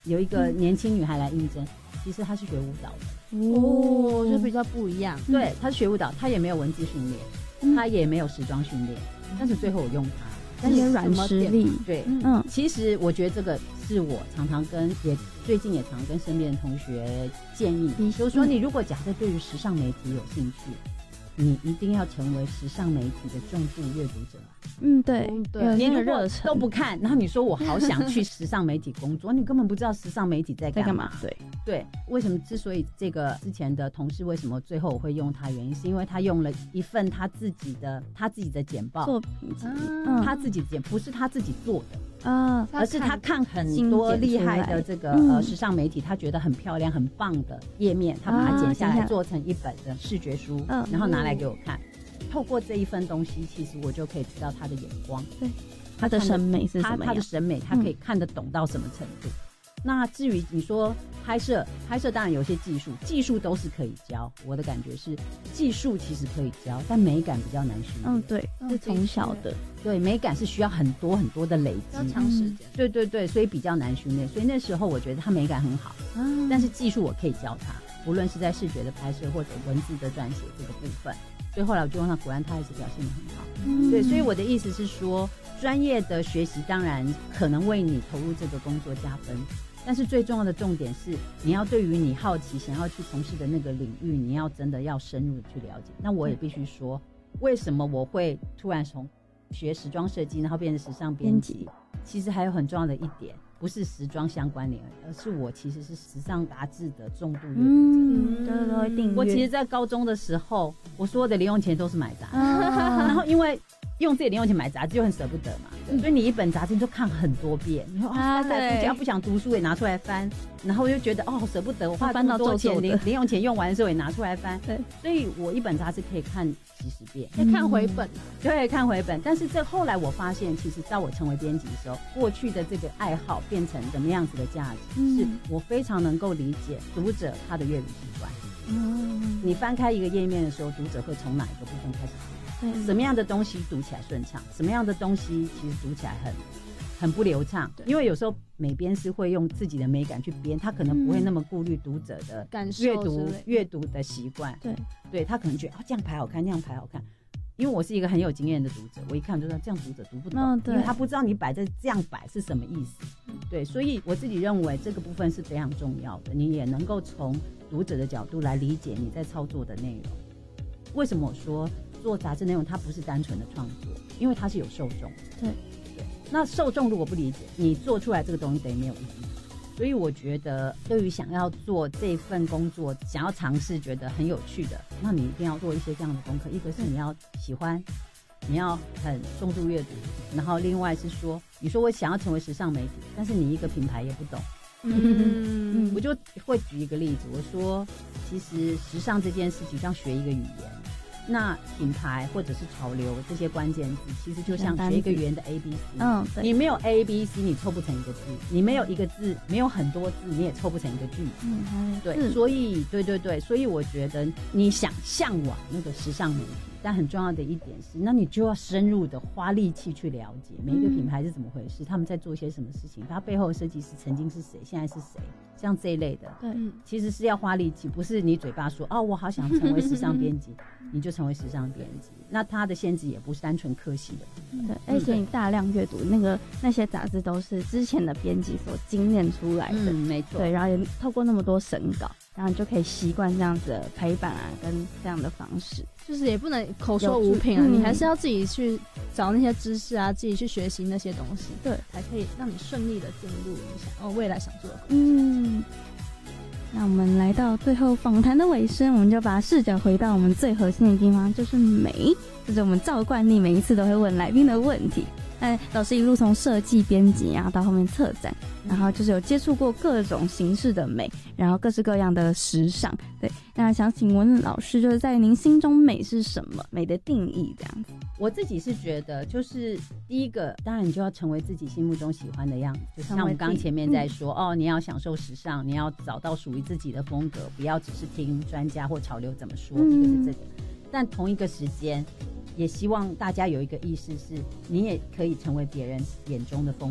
有一个年轻女孩来应征，其实她是学舞蹈的就比较不一样。 对，她是学舞蹈，她也没有文字训练，她也没有时装训练，但是最后我用她。 但是软实力， 对，其实我觉得这个是我常常最近也常跟身边的同学建议，就是说你如果假设对于时尚媒体有兴趣，你一定要成为时尚媒体的重度阅读者。 对， 你如果都不看，然后你说我好想去时尚媒体工作，你根本不知道时尚媒体在干嘛。对，为什么之所以这个之前的同事为什么最后我会用他，原因是因为他用了一份他自己的简报作品集， 他自己不是他自己做的。而是他看很多厉害的这个时尚媒体，他觉得很漂亮很棒的页面，他把它剪下来做成一本的视觉书，然后拿来给我看。透过这一份东西，其实我就可以知道他的眼光， 对他的审美是什么样， 他的审美他可以看得懂到什么程度。那至于你说拍摄当然有些技术都是可以教，我的感觉是技术其实可以教，但美感比较难训练。 对，是从小的。 对，美感是需要很多很多的累积， 要长时间。 对，所以比较难训练。所以那时候我觉得他美感很好，但是技术我可以教他，不论是在视觉的拍摄或者文字的撰写这个部分。所以后来我就问他，果然他还是表现得很好。对，所以我的意思是说，专业的学习当然可能为你投入这个工作加分，但是最重要的重点是，你要对于你好奇想要去从事的那个领域，你要真的要深入的去了解。那我也必须说，为什么我会突然从学时装设计然后变成时尚编辑，其实还有很重要的一点，不是时装相关联，而是我其实是时尚杂志的重度阅读者。 都会订阅。 我其实在高中的时候，我所有的零用钱都是买杂志，然后因为用自己零用钱买杂志就很舍不得嘛，所以你一本杂志就看很多遍，你说翻来覆去，不想读书也拿出来翻，然后我就觉得舍不得，我花这么多钱零用钱用完的时候也拿出来翻，所以我一本杂志可以看几十遍， 看回本， 对，看回本。但是这后来我发现，其实到我成为编辑的时候，过去的这个爱好变成什么样子的价值，是我非常能够理解读者他的阅读习惯。你翻开一个页面的时候，读者会从哪一个部分开始读？什么样的东西读起来顺畅？什么样的东西其实读起来很不流畅？因为有时候美编是会用自己的美感去编，他可能不会那么顾虑读者的阅读的习惯。对，他可能觉得这样排好看，那样排好看。因为我是一个很有经验的读者，我一看就知道这样读者读不懂，因为他不知道你这样摆是什么意思。对，所以我自己认为这个部分是非常重要的，你也能够从读者的角度来理解你在操作的内容。为什么我说做杂志内容它不是单纯的创作？因为它是有受众。对，那受众如果不理解，你做出来这个东西等于没有意义。所以我觉得对于想要做这份工作，想要尝试觉得很有趣的，那你一定要做一些这样的功课。一个是你要喜欢，你要很重度阅读，然后另外是说，你说我想要成为时尚媒体，但是你一个品牌也不懂。我就会举一个例子，我说其实时尚这件事情像学一个语言，那品牌或者是潮流这些关键字，其实就像学一个语言的 ABC。你没有 ABC， 你凑不成一个字；你没有一个字，没有很多字，你也凑不成一个句子。对，所以对，所以我觉得你想向往那个时尚媒体，但很重要的一点是，那你就要深入的花力气去了解每一个品牌是怎么回事，他们在做些什么事情，他背后的设计师曾经是谁，现在是谁，像这一类的。对，其实是要花力气，不是你嘴巴说我好想成为时尚编辑你就成为时尚编辑。那它的限制也不是单纯科系的。 对，而且你大量阅读那些杂志都是之前的编辑所精炼出来的。 没错。 对，然后也透过那么多审稿，然后你就可以习惯这样子的排版跟这样的方式。 就是也不能口说无凭你还是要自己去找那些知识啊，自己去学习那些东西，对，才可以让你顺利的进入你未来想做的工作。 那我们来到最后访谈的尾声，我们就把视角回到我们最核心的地方，就是美，这是我们照惯例每一次都会问来宾的问题。老师一路从设计编辑然后到后面策展，然后就是有接触过各种形式的美，然后各式各样的时尚。对，那想请问老师，就是在您心中美是什么？美的定义这样子。 我自己是觉得，就是第一个，当然你就要成为自己心目中喜欢的样子，就像我们刚刚前面在说，你要享受时尚，你要找到属于自己的风格，不要只是听专家或潮流怎么说，一个是这个。但同一个时间，也希望大家有一个意识是，你也可以成为别人眼中的风景。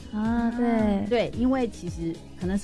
啊，对对，因为其实可能